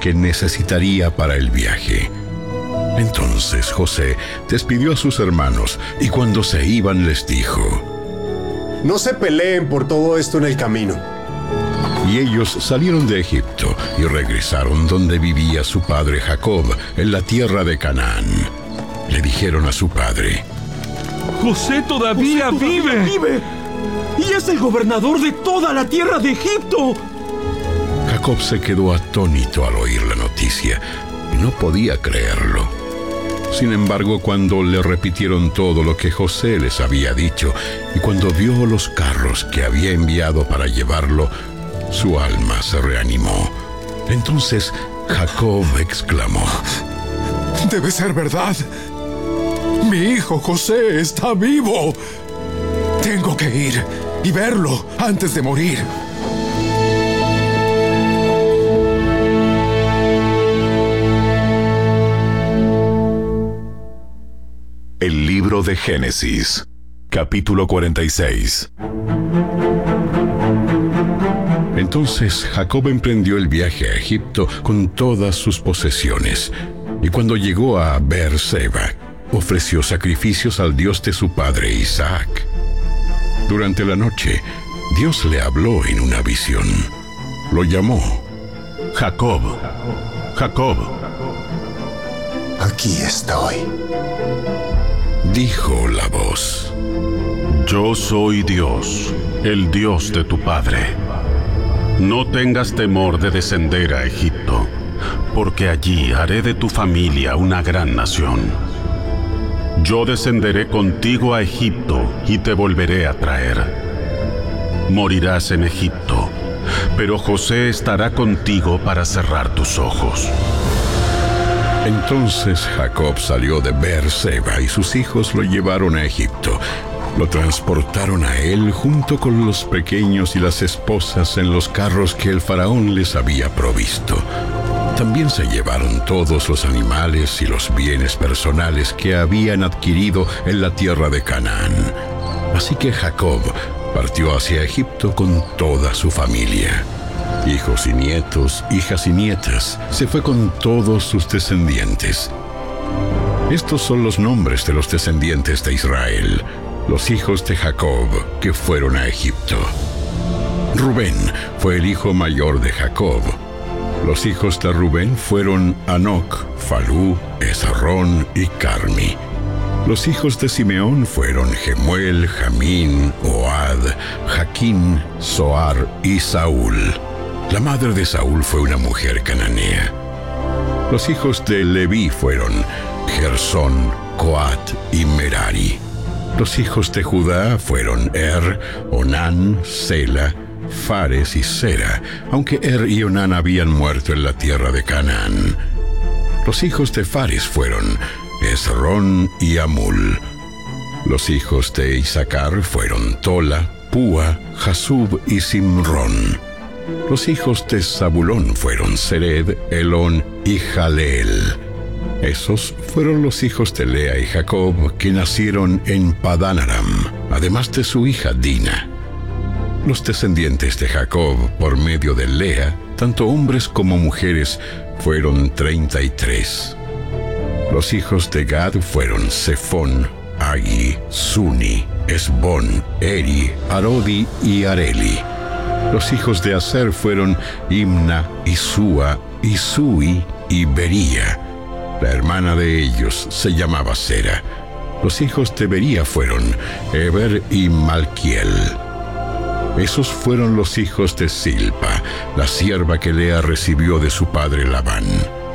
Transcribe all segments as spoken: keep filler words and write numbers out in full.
que necesitaría para el viaje. Entonces José despidió a sus hermanos y cuando se iban les dijo: No se peleen por todo esto en el camino. Y ellos salieron de Egipto y regresaron donde vivía su padre Jacob, en la tierra de Canaán. Le dijeron a su padre: José todavía, José todavía vive. vive. Y es el gobernador de toda la tierra de Egipto. Jacob se quedó atónito al oír la noticia y no podía creerlo. Sin embargo, cuando le repitieron todo lo que José les había dicho y cuando vio los carros que había enviado para llevarlo, su alma se reanimó. Entonces Jacob exclamó: Debe ser verdad. Mi hijo José está vivo. Tengo que ir y verlo antes de morir. El libro de Génesis, capítulo cuarenta y seis. Entonces Jacob emprendió el viaje a Egipto con todas sus posesiones, y cuando llegó a Beer-seba, ofreció sacrificios al Dios de su padre Isaac. Durante la noche, Dios le habló en una visión. Lo llamó: Jacob, Jacob. Aquí estoy. Dijo la voz: Yo soy Dios, el Dios de tu padre. No tengas temor de descender a Egipto, porque allí haré de tu familia una gran nación. Yo descenderé contigo a Egipto y te volveré a traer. Morirás en Egipto, pero José estará contigo para cerrar tus ojos. Entonces Jacob salió de Beer-seba y sus hijos lo llevaron a Egipto. Lo transportaron a él junto con los pequeños y las esposas en los carros que el faraón les había provisto. También se llevaron todos los animales y los bienes personales que habían adquirido en la tierra de Canaán. Así que Jacob partió hacia Egipto con toda su familia. Hijos y nietos, hijas y nietas, se fue con todos sus descendientes. Estos son los nombres de los descendientes de Israel, los hijos de Jacob que fueron a Egipto. Rubén fue el hijo mayor de Jacob. Los hijos de Rubén fueron Hanoc, Falú, Esarrón y Carmi. Los hijos de Simeón fueron Gemuel, Jamín, Ohad, Jaquín, Zoar y Saúl. La madre de Saúl fue una mujer cananea. Los hijos de Leví fueron Gersón, Coat y Merari. Los hijos de Judá fueron Er, Onán, Sela, Fares y Sera, aunque Er y Onán habían muerto en la tierra de Canaán. Los hijos de Fares fueron Esrón y Amul. Los hijos de Isaacar fueron Tola, Púa, Jasub y Simrón. Los hijos de Zabulón fueron Sered, Elón y Jaleel. Esos fueron los hijos de Lea y Jacob que nacieron en Padán Aram, además de su hija Dina. Los descendientes de Jacob por medio de Lea, tanto hombres como mujeres, fueron treinta y tres. Los hijos de Gad fueron Sefón, Agi, Suni, Esbón, Eri, Arodi y Areli. Los hijos de Aser fueron Imna, Isúa, Isui y Bería. La hermana de ellos se llamaba Sera. Los hijos de Bería fueron Eber y Malquiel. Esos fueron los hijos de Silpa, la sierva que Lea recibió de su padre Labán.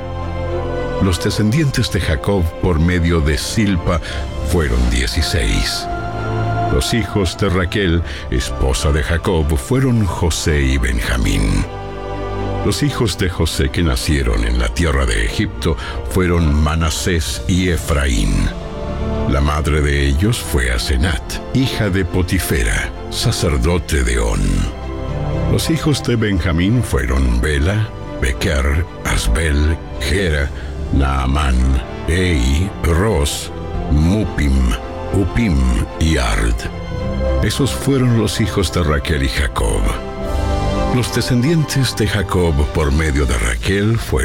Los descendientes de Jacob por medio de Silpa fueron dieciséis. Los hijos de Raquel, esposa de Jacob, fueron José y Benjamín. Los hijos de José que nacieron en la tierra de Egipto fueron Manasés y Efraín. La madre de ellos fue Asenat, hija de Potifera, sacerdote de On. Los hijos de Benjamín fueron Bela, Bequer, Asbel, Gera, Naamán, Ei, Ros, Mupim, Upim y Ard. Esos fueron los hijos de Raquel y Jacob. Los descendientes de Jacob por medio de Raquel fueron